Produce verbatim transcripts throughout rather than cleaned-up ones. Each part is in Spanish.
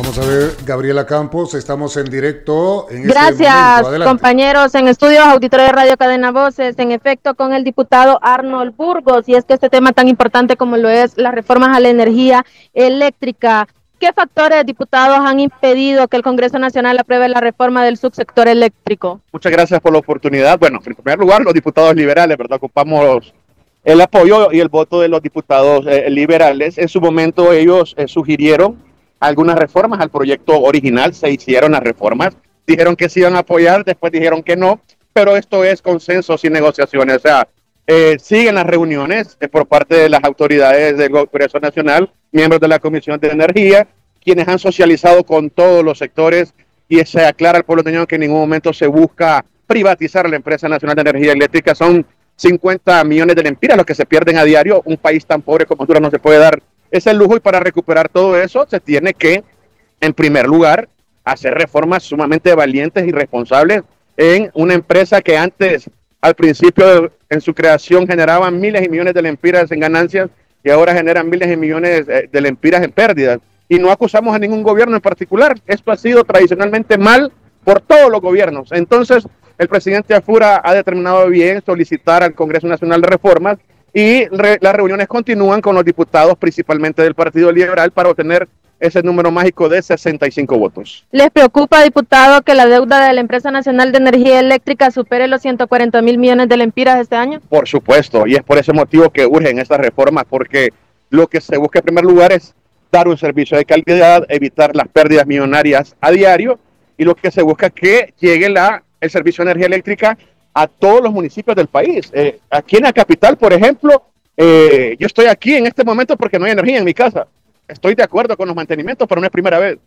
Vamos a ver, Gabriela Campos, estamos en directo en Gracias, este compañeros en estudios, auditores de Radio Cadena Voces, en efecto con el diputado Arnold Burgos, y es que este tema tan importante como lo es las reformas a la energía eléctrica. ¿Qué factores, diputados, han impedido que el Congreso Nacional apruebe la reforma del subsector eléctrico? Muchas gracias por la oportunidad. Bueno, en primer lugar, los diputados liberales, ¿verdad? Ocupamos el apoyo y el voto de los diputados eh, liberales. En su momento ellos eh, sugirieron algunas reformas al proyecto original, se hicieron las reformas, dijeron que se iban a apoyar, después dijeron que no, pero esto es consenso sin negociaciones. O sea, eh, siguen las reuniones eh, por parte de las autoridades del Congreso Nacional, miembros de la Comisión de Energía, quienes han socializado con todos los sectores, y se aclara al pueblo teñano que en ningún momento se busca privatizar la empresa nacional de energía eléctrica. Son cincuenta millones de lempiras los que se pierden a diario. Un país tan pobre como Honduras no se puede dar ese lujo, y para recuperar todo eso se tiene que, en primer lugar, hacer reformas sumamente valientes y responsables en una empresa que antes, al principio, en su creación, generaba miles y millones de lempiras en ganancias, y ahora generan miles y millones de lempiras en pérdidas. Y no acusamos a ningún gobierno en particular. Esto ha sido tradicionalmente mal por todos los gobiernos. Entonces, el presidente Afura ha determinado bien solicitar al Congreso Nacional de Reformas, y re, las reuniones continúan con los diputados, principalmente del Partido Liberal, para obtener ese número mágico de sesenta y cinco votos. ¿Les preocupa, diputado, que la deuda de la Empresa Nacional de Energía Eléctrica supere los ciento cuarenta mil millones de lempiras este año? Por supuesto, y es por ese motivo que urgen estas reformas, porque lo que se busca en primer lugar es dar un servicio de calidad, evitar las pérdidas millonarias a diario, y lo que se busca es que llegue la, el servicio de energía eléctrica a todos los municipios del país. Eh, aquí en la capital, por ejemplo, eh, yo estoy aquí en este momento porque no hay energía en mi casa. Estoy de acuerdo con los mantenimientos, pero no es primera vez.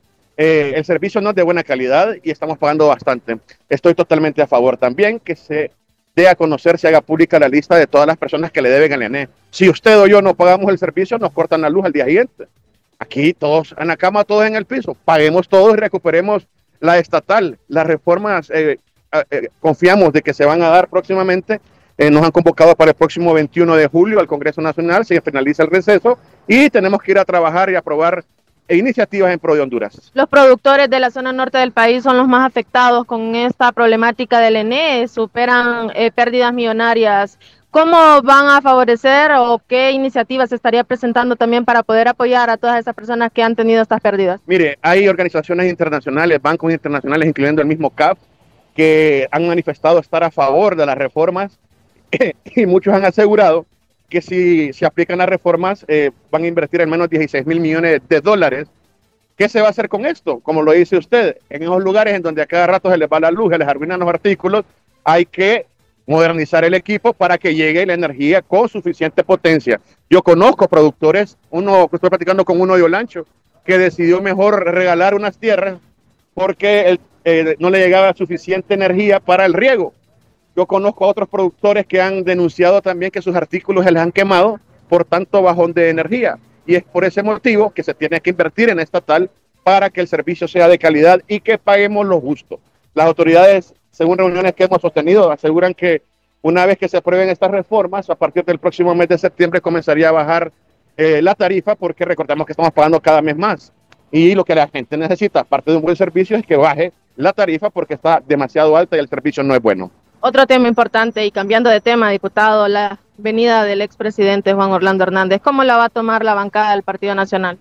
Eh, el servicio no es de buena calidad y estamos pagando bastante. Estoy totalmente a favor también que se dé a conocer, se haga pública la lista de todas las personas que le deben al E N E. Si usted o yo no pagamos el servicio, nos cortan la luz al día siguiente. Aquí todos en la cama, todos en el piso. Paguemos todos y recuperemos la estatal. Las reformas eh, eh, confiamos de que se van a dar próximamente. Eh, nos han convocado para el próximo veintiuno de julio al Congreso Nacional, se finaliza el receso y tenemos que ir a trabajar y aprobar iniciativas en pro de Honduras. Los productores de la zona norte del país son los más afectados con esta problemática del E N E, superan eh, pérdidas millonarias. ¿Cómo van a favorecer o qué iniciativas se estaría presentando también para poder apoyar a todas esas personas que han tenido estas pérdidas? Mire, hay organizaciones internacionales, bancos internacionales, incluyendo el mismo C A P, que han manifestado estar a favor de las reformas y muchos han asegurado que si se aplican las reformas eh, van a invertir al menos dieciséis mil millones de dólares. ¿Qué se va a hacer con esto? Como lo dice usted, en esos lugares en donde a cada rato se les va la luz, se les arruinan los artículos, hay que modernizar el equipo para que llegue la energía con suficiente potencia. Yo conozco productores, uno que estoy platicando con uno de Olancho, que decidió mejor regalar unas tierras porque el, eh, no le llegaba suficiente energía para el riego. Yo conozco a otros productores que han denunciado también que sus artículos se les han quemado por tanto bajón de energía. Y es por ese motivo que se tiene que invertir en estatal para que el servicio sea de calidad y que paguemos lo justo. Las autoridades, según reuniones que hemos sostenido, aseguran que una vez que se aprueben estas reformas, a partir del próximo mes de septiembre comenzaría a bajar eh, la tarifa, porque recordemos que estamos pagando cada mes más. Y lo que la gente necesita, aparte de un buen servicio, es que baje la tarifa porque está demasiado alta y el servicio no es bueno. Otro tema importante, y cambiando de tema, diputado, la venida del expresidente Juan Orlando Hernández. ¿Cómo la va a tomar la bancada del Partido Nacional?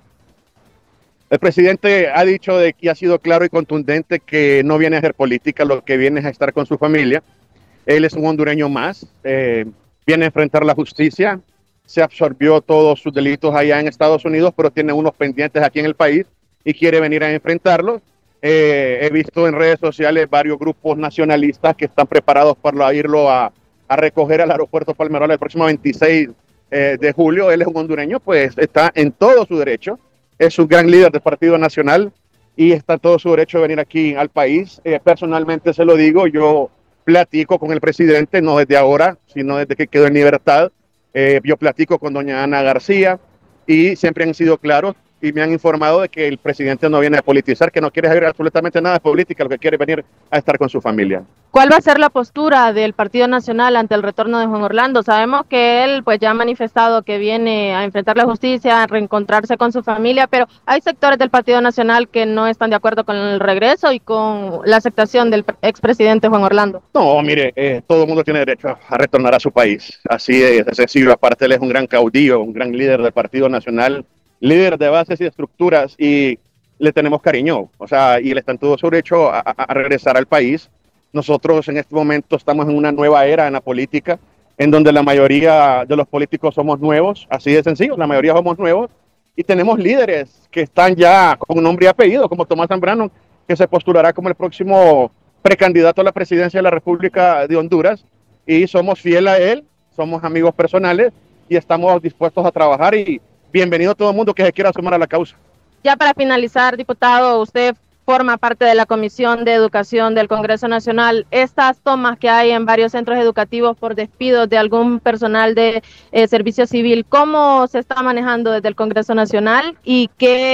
El presidente ha dicho de que ha sido claro y contundente que no viene a hacer política, lo que viene es a estar con su familia. Él es un hondureño más, eh, viene a enfrentar la justicia, se absorbió todos sus delitos allá en Estados Unidos, pero tiene unos pendientes aquí en el país y quiere venir a enfrentarlos. Eh, he visto en redes sociales varios grupos nacionalistas que están preparados para irlo a, a recoger al aeropuerto Palmerola el próximo veintiséis eh, de julio. Él es un hondureño, pues está en todo su derecho, es un gran líder del Partido Nacional y está en todo su derecho de venir aquí al país. Eh, personalmente se lo digo, yo platico con el presidente, no desde ahora, sino desde que quedó en libertad. Eh, yo platico con doña Ana García y siempre han sido claros y me han informado de que el presidente no viene a politizar, que no quiere saber absolutamente nada de política, lo que quiere es venir a estar con su familia. ¿Cuál va a ser la postura del Partido Nacional ante el retorno de Juan Orlando? Sabemos que él pues ya ha manifestado que viene a enfrentar la justicia, a reencontrarse con su familia, pero hay sectores del Partido Nacional que no están de acuerdo con el regreso y con la aceptación del expresidente Juan Orlando. No, mire, eh, todo el mundo tiene derecho a retornar a su país, así de sencillo. Aparte él es un gran caudillo, un gran líder del Partido Nacional, líder de bases y estructuras, y le tenemos cariño, o sea, y él está en todo su derecho a, a, a regresar al país. Nosotros en este momento estamos en una nueva era en la política, en donde la mayoría de los políticos somos nuevos, así de sencillo, la mayoría somos nuevos, y tenemos líderes que están ya con nombre y apellido, como Tomás Zambrano, que se postulará como el próximo precandidato a la presidencia de la República de Honduras, y somos fieles a él, somos amigos personales, y estamos dispuestos a trabajar, y bienvenido a todo el mundo que se quiera sumar a la causa. Ya para finalizar, diputado, usted forma parte de la Comisión de Educación del Congreso Nacional. Estas tomas que hay en varios centros educativos por despidos de algún personal de eh, servicio civil, ¿cómo se está manejando desde el Congreso Nacional y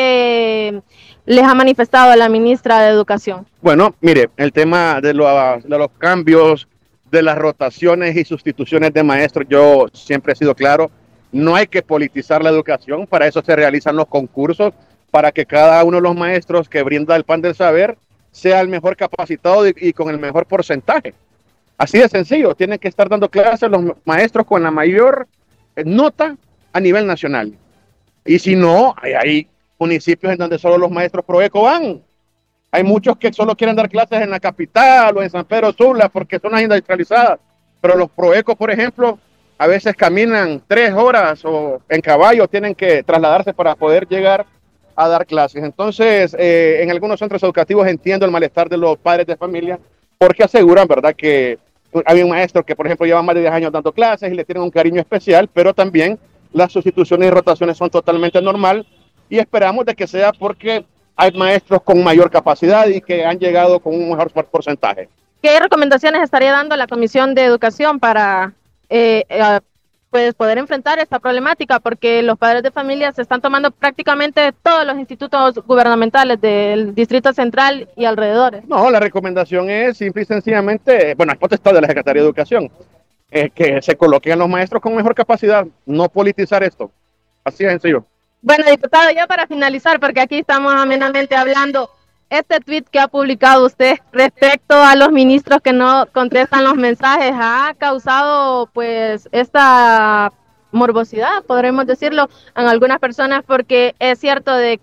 qué les ha manifestado a la ministra de Educación? Bueno, mire, el tema de, lo, de los cambios, de las rotaciones y sustituciones de maestros, yo siempre he sido claro, no hay que politizar la educación, para eso se realizan los concursos, para que cada uno de los maestros que brinda el pan del saber sea el mejor capacitado y, y con el mejor porcentaje. Así de sencillo, tienen que estar dando clases los maestros con la mayor nota a nivel nacional. Y si no, hay, hay municipios en donde solo los maestros Proeco van. Hay muchos que solo quieren dar clases en la capital o en San Pedro Sula porque son las industrializadas. Pero los Proeco, por ejemplo, a veces caminan tres horas o en caballo tienen que trasladarse para poder llegar a dar clases. Entonces, eh, en algunos centros educativos entiendo el malestar de los padres de familia porque aseguran, ¿verdad?, que hay un maestro que, por ejemplo, lleva más de diez años dando clases y le tienen un cariño especial, pero también las sustituciones y rotaciones son totalmente normal y esperamos de que sea porque hay maestros con mayor capacidad y que han llegado con un mejor porcentaje. ¿Qué recomendaciones estaría dando la Comisión de Educación para eh, eh, pues poder enfrentar esta problemática? Porque los padres de familia se están tomando prácticamente todos los institutos gubernamentales del Distrito Central y alrededores. No, la recomendación es simple y sencillamente, bueno, es potestad de la Secretaría de Educación, eh, que se coloquen a los maestros con mejor capacidad, no politizar esto. Así de sencillo. Bueno, diputado, ya para finalizar, porque aquí estamos amenamente hablando, este tweet que ha publicado usted respecto a los ministros que no contestan los mensajes ha causado pues esta morbosidad, podremos decirlo, en algunas personas, porque es cierto de